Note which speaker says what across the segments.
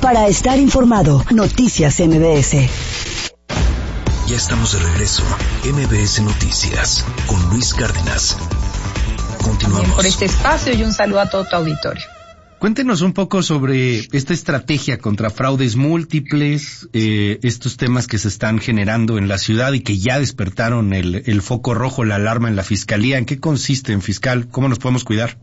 Speaker 1: Para estar informado, Noticias MBS.
Speaker 2: Ya estamos de regreso. MBS Noticias con Luis Cárdenas. Continuamos.
Speaker 3: Bien, por este espacio y un saludo a todo tu auditorio.
Speaker 4: Cuéntenos un poco sobre esta estrategia contra fraudes múltiples, estos temas que se están generando en la ciudad y que ya despertaron el foco rojo, la alarma en la Fiscalía. ¿En qué consiste, fiscal? ¿Cómo nos podemos cuidar?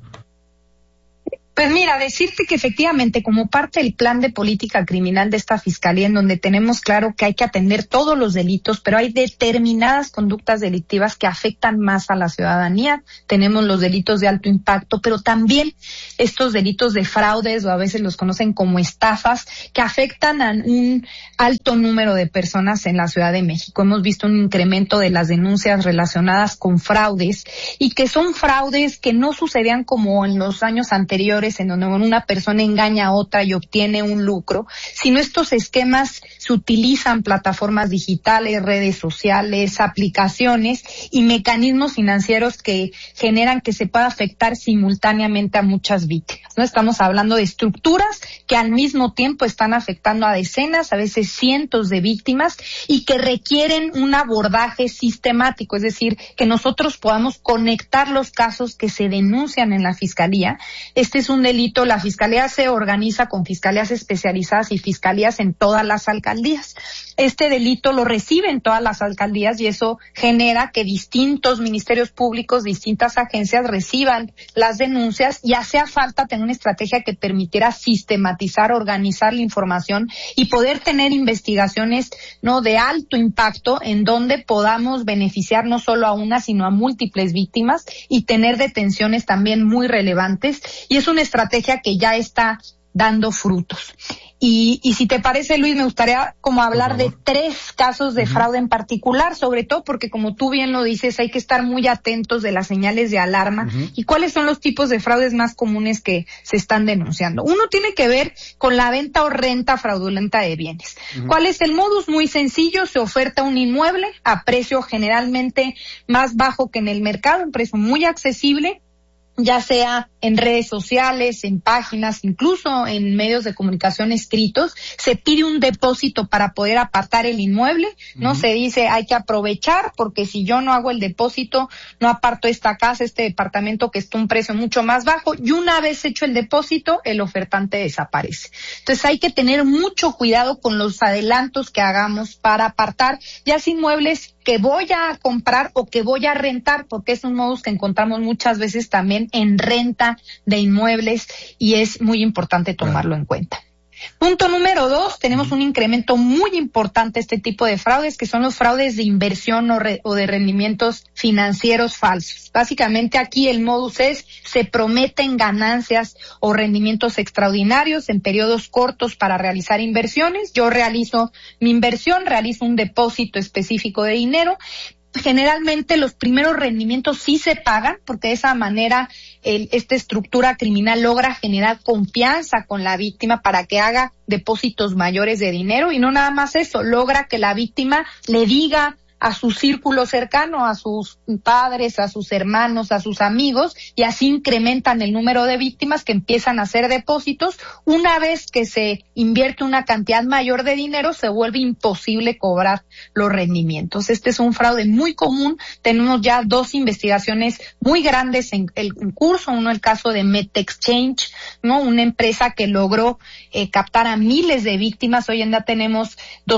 Speaker 3: Pues mira, decirte que efectivamente como parte del plan de política criminal de esta Fiscalía, en donde tenemos claro que hay que atender todos los delitos, pero hay determinadas conductas delictivas que afectan más a la ciudadanía. Tenemos los delitos de alto impacto, pero también estos delitos de fraudes, o a veces los conocen como estafas, que afectan a un alto número de personas en la Ciudad de México. Hemos visto un incremento de las denuncias relacionadas con fraudes, y que son fraudes que no sucedían como en los años anteriores, en donde una persona engaña a otra y obtiene un lucro, sino estos esquemas se utilizan plataformas digitales, redes sociales, aplicaciones y mecanismos financieros que generan que se pueda afectar simultáneamente a muchas víctimas, ¿no? Estamos hablando de estructuras que al mismo tiempo están afectando a decenas, a veces cientos de víctimas, y que requieren un abordaje sistemático, es decir, que nosotros podamos conectar los casos que se denuncian en la Fiscalía. Este es un delito, la Fiscalía se organiza con fiscalías especializadas y fiscalías en todas las alcaldías. Este delito lo reciben todas las alcaldías y eso genera que distintos ministerios públicos, distintas agencias reciban las denuncias, y hacía falta tener una estrategia que permitiera sistematizar, organizar la información y poder tener investigaciones no de alto impacto en donde podamos beneficiar no solo a una sino a múltiples víctimas y tener detenciones también muy relevantes, y es una estrategia que ya está dando frutos. Y si te parece, Luis, me gustaría como hablar de 3 casos de fraude en particular, sobre todo porque, como tú bien lo dices, hay que estar muy atentos de las señales de alarma y cuáles son los tipos de fraudes más comunes que se están denunciando. Uno tiene que ver con la venta o renta fraudulenta de bienes. ¿Cuál es el modus? Muy sencillo, se oferta un inmueble a precio generalmente más bajo que en el mercado, un precio muy accesible, ya sea en redes sociales, en páginas, incluso en medios de comunicación escritos. Se pide un depósito para poder apartar el inmueble, ¿no? Se dice, hay que aprovechar, porque si yo no hago el depósito, no aparto esta casa, este departamento que está a un precio mucho más bajo, y una vez hecho el depósito, el ofertante desaparece. Entonces hay que tener mucho cuidado con los adelantos que hagamos para apartar ya sea inmuebles que voy a comprar o que voy a rentar, porque es un modus que encontramos muchas veces también en renta de inmuebles, y es muy importante tomarlo en cuenta. Punto número 2, tenemos un incremento muy importante de este tipo de fraudes, que son los fraudes de inversión o de rendimientos financieros falsos. Básicamente aquí el modus es, se prometen ganancias o rendimientos extraordinarios en periodos cortos para realizar inversiones. Yo realizo mi inversión, realizo un depósito específico de dinero. Generalmente los primeros rendimientos sí se pagan, porque de esa manera esta estructura criminal logra generar confianza con la víctima para que haga depósitos mayores de dinero, y no nada más eso, logra que la víctima le diga a su círculo cercano, a sus padres, a sus hermanos, a sus amigos, y así incrementan el número de víctimas que empiezan a hacer depósitos. Una vez que se invierte una cantidad mayor de dinero, se vuelve imposible cobrar los rendimientos. Este es un fraude muy común. Tenemos ya 2 investigaciones muy grandes en curso. Uno, el caso de MetExchange, ¿no? Una empresa que logró captar a miles de víctimas. Hoy en día tenemos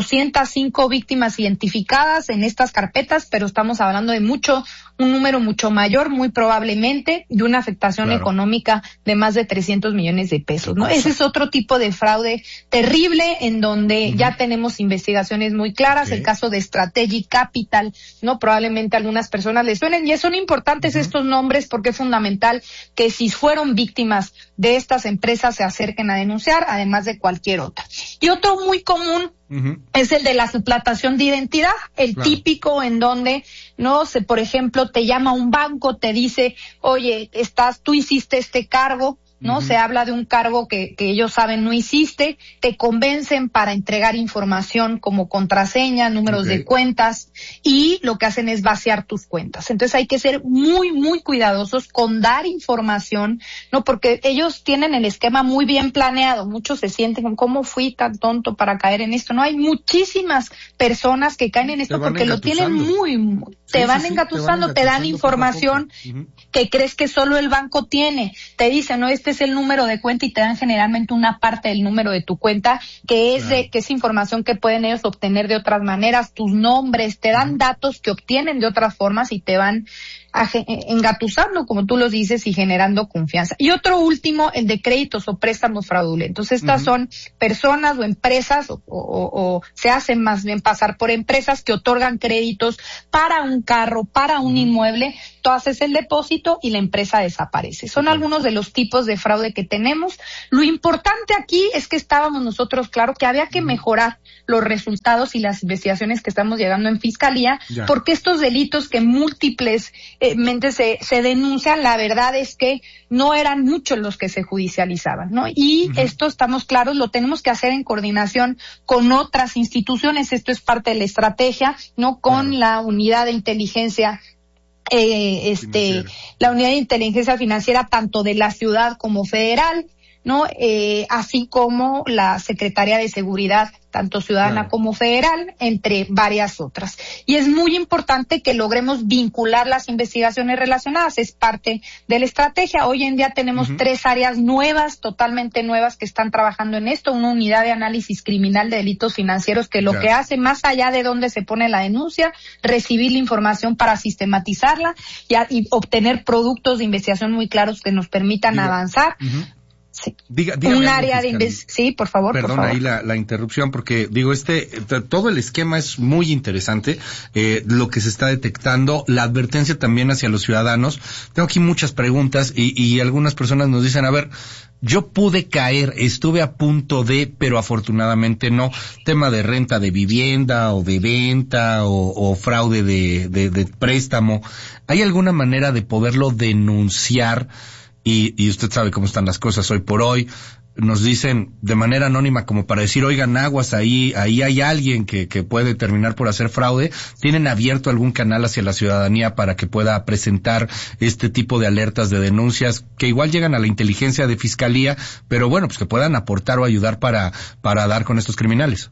Speaker 3: 205 víctimas identificadas en estas carpetas, pero estamos hablando de un número mucho mayor, muy probablemente, de una afectación económica de más de 300 millones de pesos, ¿no? Ese es otro tipo de fraude terrible, en donde ya tenemos investigaciones muy claras. El caso de Strategic Capital, ¿no? Probablemente a algunas personas les suenen, y son importantes estos nombres, porque es fundamental que si fueron víctimas de estas empresas se acerquen a denunciar, además de cualquier otra. Y otro muy común es el de la suplantación de identidad, el típico, en donde, no sé, por ejemplo, te llama un banco, te dice, oye, tú hiciste este cargo, ¿no? Se habla de un cargo que ellos saben no hiciste, te convencen para entregar información como contraseña, números de cuentas, y lo que hacen es vaciar tus cuentas. Entonces hay que ser muy, muy cuidadosos con dar información, ¿no? Porque ellos tienen el esquema muy bien planeado. Muchos se sienten, ¿cómo fui tan tonto para caer en esto? No, hay muchísimas personas que caen en esto porque lo tienen te van engatusando, te dan información que crees que solo el banco tiene. Te dicen, no, este es el número de cuenta, y te dan generalmente una parte del número de tu cuenta, que es que es información que pueden ellos obtener de otras maneras, tus nombres, te dan datos que obtienen de otras formas y te van engatusando, como tú lo dices, y generando confianza. Y otro último, el de créditos o préstamos fraudulentos. Estas son personas o empresas, o se hacen más bien pasar por empresas que otorgan créditos para un carro, para un inmueble. Tú haces el depósito y la empresa desaparece. Son algunos de los tipos de fraude que tenemos. Lo importante aquí es que estábamos nosotros claro que había que mejorar los resultados y las investigaciones que estamos llegando en Fiscalía, porque estos delitos que múltiples se denuncian, la verdad es que no eran muchos los que se judicializaban, ¿no? Y esto, estamos claros, lo tenemos que hacer en coordinación con otras instituciones. Esto es parte de la estrategia, ¿no? Con la unidad de inteligencia la unidad de inteligencia financiera, tanto de la ciudad como federal, ¿no? Así como la Secretaría de Seguridad, tanto ciudadana como federal, entre varias otras. Y es muy importante que logremos vincular las investigaciones relacionadas, es parte de la estrategia. Hoy en día tenemos 3 áreas nuevas, totalmente nuevas, que están trabajando en esto. Una unidad de análisis criminal de delitos financieros, que lo que hace, más allá de dónde se pone la denuncia, recibir la información para sistematizarla y obtener productos de investigación muy claros que nos permitan avanzar. Sí. Un área de sí, por favor.
Speaker 4: Perdón,
Speaker 3: por favor.
Speaker 4: Ahí la interrupción, porque digo, todo el esquema es muy interesante, lo que se está detectando, la advertencia también hacia los ciudadanos. Tengo aquí muchas preguntas y algunas personas nos dicen, a ver, yo pude caer, estuve a punto de, pero afortunadamente no. Tema de renta de vivienda o de venta o fraude de préstamo. ¿Hay alguna manera de poderlo denunciar? Y usted sabe cómo están las cosas hoy por hoy. Nos dicen de manera anónima, como para decir, oigan, aguas, ahí hay alguien que puede terminar por hacer fraude. ¿Tienen abierto algún canal hacia la ciudadanía para que pueda presentar este tipo de alertas, de denuncias, que igual llegan a la inteligencia de Fiscalía, pero bueno, pues que puedan aportar o ayudar para dar con estos criminales?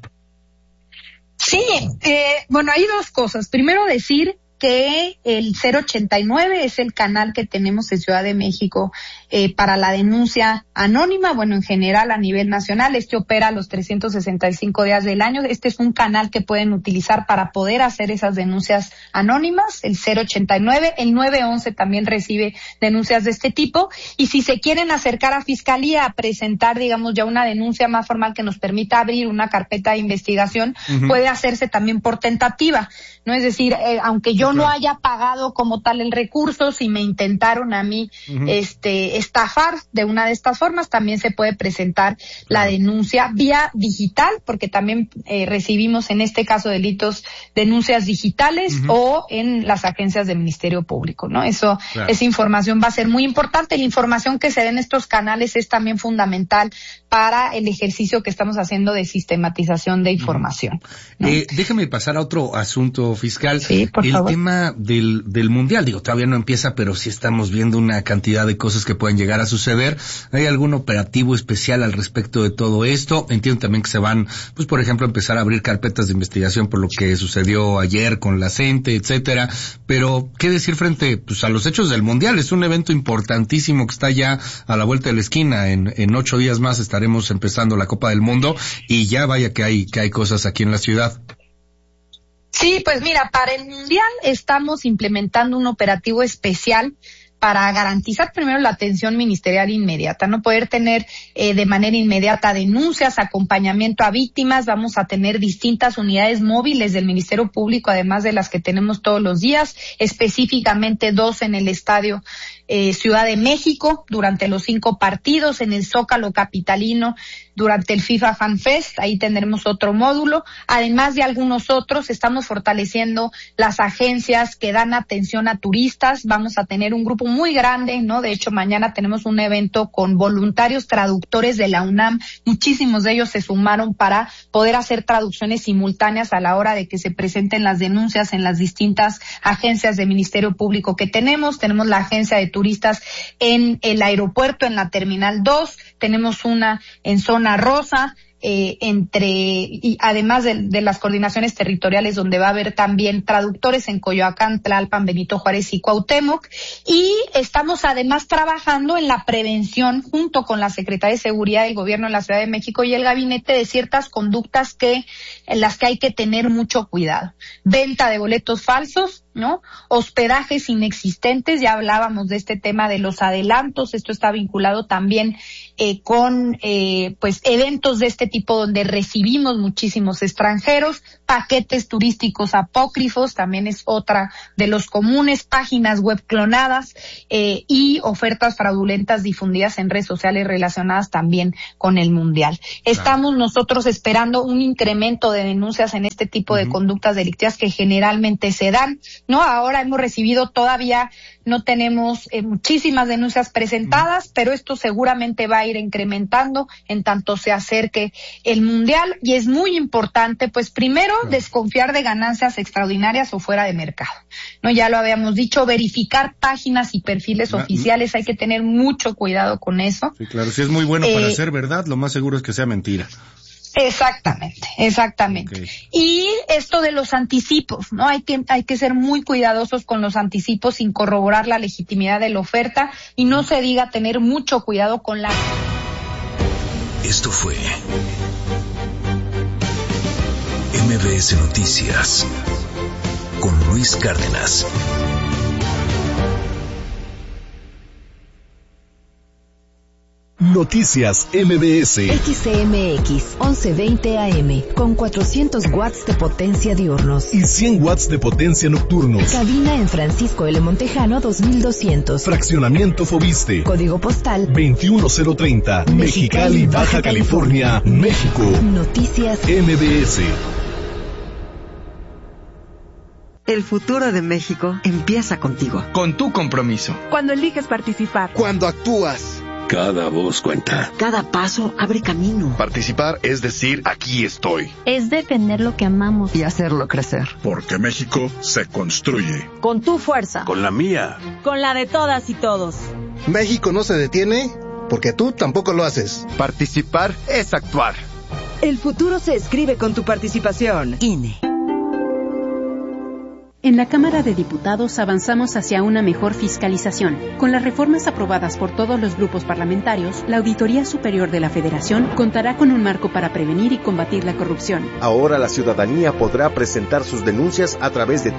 Speaker 3: Sí, bueno, hay 2 cosas. Primero, decir que el 089 es el canal que tenemos en Ciudad de México para la denuncia anónima, bueno, en general a nivel nacional. Este opera los 365 días del año. Este es un canal que pueden utilizar para poder hacer esas denuncias anónimas, el 089. El 911 también recibe denuncias de este tipo. Y si se quieren acercar a Fiscalía a presentar, digamos, ya una denuncia más formal que nos permita abrir una carpeta de investigación, puede hacerse también por tentativa, ¿no? Es decir, aunque yo no haya pagado como tal el recurso, si me intentaron a mí estafar de una de estas formas, también se puede presentar la denuncia vía digital, porque también recibimos en este caso delitos, denuncias digitales o en las agencias del Ministerio Público, ¿no? Esa información va a ser muy importante. La información que se dé en estos canales es también fundamental para el ejercicio que estamos haciendo de sistematización de información, ¿no?
Speaker 4: Déjame pasar a otro asunto fiscal.
Speaker 3: Sí, por favor.
Speaker 4: El tema del mundial, digo, todavía no empieza, pero sí estamos viendo una cantidad de cosas que pueden llegar a suceder. ¿Hay algún operativo especial al respecto de todo esto? Entiendo también que se van, pues por ejemplo, a empezar a abrir carpetas de investigación por lo que sucedió ayer con la CENTE, etcétera. Pero, ¿qué decir frente, pues, a los hechos del mundial? Es un evento importantísimo que está ya a la vuelta de la esquina. En 8 días más estaremos empezando la Copa del Mundo y ya vaya que hay cosas aquí en la ciudad.
Speaker 3: Sí, pues mira, para el Mundial estamos implementando un operativo especial para garantizar primero la atención ministerial inmediata, no poder tener de manera inmediata denuncias, acompañamiento a víctimas. Vamos a tener distintas unidades móviles del Ministerio Público, además de las que tenemos todos los días, específicamente 2 en el estadio Ciudad de México durante los 5 partidos, en el Zócalo capitalino durante el FIFA Fan Fest, ahí tendremos otro módulo, además de algunos otros. Estamos fortaleciendo las agencias que dan atención a turistas, vamos a tener un grupo muy grande, ¿no? De hecho, mañana tenemos un evento con voluntarios traductores de la UNAM, muchísimos de ellos se sumaron para poder hacer traducciones simultáneas a la hora de que se presenten las denuncias en las distintas agencias de Ministerio Público que tenemos la agencia de turistas en el aeropuerto, en la Terminal 2, tenemos una en Zona Rosa, y además de las coordinaciones territoriales, donde va a haber también traductores en Coyoacán, Tlalpan, Benito Juárez y Cuauhtémoc, y estamos además trabajando en la prevención junto con la Secretaría de Seguridad del Gobierno de la Ciudad de México y el gabinete de ciertas conductas en las que hay que tener mucho cuidado. Venta de boletos falsos, ¿no? Hospedajes inexistentes, ya hablábamos de este tema de los adelantos, esto está vinculado también con pues eventos de este tipo donde recibimos muchísimos extranjeros, paquetes turísticos apócrifos, también es otra de los comunes, páginas web clonadas y ofertas fraudulentas difundidas en redes sociales relacionadas también con el Mundial. Estamos nosotros esperando un incremento de denuncias en este tipo de conductas delictivas que generalmente se dan, ¿no? Ahora hemos recibido, todavía no tenemos muchísimas denuncias presentadas, pero esto seguramente va a ir incrementando en tanto se acerque el Mundial, y es muy importante, pues primero, desconfiar de ganancias extraordinarias o fuera de mercado, ¿no? Ya lo habíamos dicho, verificar páginas y perfiles oficiales, hay que tener mucho cuidado con eso.
Speaker 4: Sí, claro, si es muy bueno para ser verdad, lo más seguro es que sea mentira. Exactamente. Okay. Y esto de los anticipos, ¿no? Hay que ser muy cuidadosos con los anticipos sin corroborar la legitimidad de la oferta, y no se diga tener mucho cuidado con la...
Speaker 2: Esto fue MBS Noticias con Luis Cárdenas.
Speaker 5: Noticias MBS.
Speaker 1: XCMX 1120 AM con 400 watts de potencia diurnos
Speaker 5: y 100 watts de potencia nocturnos.
Speaker 1: Cabina en Francisco L. Montejano 2200.
Speaker 5: Fraccionamiento Fobiste.
Speaker 1: Código postal
Speaker 5: 21030. Mexicali, Baja California, México.
Speaker 1: Noticias
Speaker 5: MBS.
Speaker 6: El futuro de México empieza contigo.
Speaker 7: Con tu compromiso.
Speaker 8: Cuando eliges participar.
Speaker 9: Cuando actúas.
Speaker 10: Cada voz cuenta.
Speaker 6: Cada paso abre camino.
Speaker 10: Participar es decir, aquí estoy.
Speaker 11: Es defender lo que amamos.
Speaker 6: Y hacerlo crecer.
Speaker 12: Porque México se construye.
Speaker 8: Con tu fuerza.
Speaker 10: Con la mía.
Speaker 8: Con la de todas y todos.
Speaker 9: México no se detiene porque tú tampoco lo haces.
Speaker 7: Participar es actuar.
Speaker 8: El futuro se escribe con tu participación.
Speaker 1: INE.
Speaker 13: En la Cámara de Diputados avanzamos hacia una mejor fiscalización. Con las reformas aprobadas por todos los grupos parlamentarios, la Auditoría Superior de la Federación contará con un marco para prevenir y combatir la corrupción.
Speaker 14: Ahora la ciudadanía podrá presentar sus denuncias a través de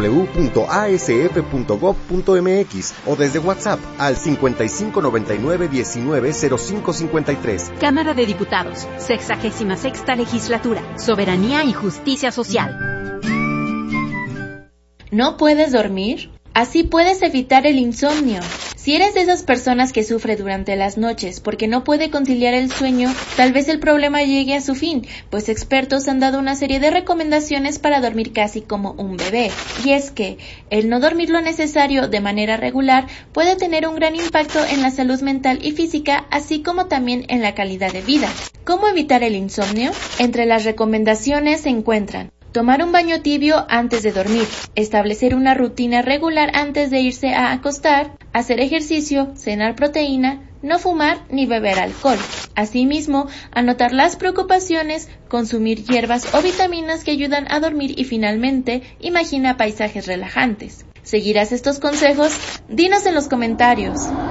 Speaker 14: www.asf.gov.mx o desde WhatsApp al 5599-190553.
Speaker 13: Cámara de Diputados, 66ª Legislatura, Soberanía y Justicia Social.
Speaker 11: ¿No puedes dormir? Así puedes evitar el insomnio. Si eres de esas personas que sufre durante las noches porque no puede conciliar el sueño, tal vez el problema llegue a su fin, pues expertos han dado una serie de recomendaciones para dormir casi como un bebé. Y es que el no dormir lo necesario de manera regular puede tener un gran impacto en la salud mental y física, así como también en la calidad de vida. ¿Cómo evitar el insomnio? Entre las recomendaciones se encuentran: tomar un baño tibio antes de dormir, establecer una rutina regular antes de irse a acostar, hacer ejercicio, cenar proteína, no fumar ni beber alcohol. Asimismo, anotar las preocupaciones, consumir hierbas o vitaminas que ayudan a dormir y finalmente, imagina paisajes relajantes. ¿Seguirás estos consejos? Dinos en los comentarios.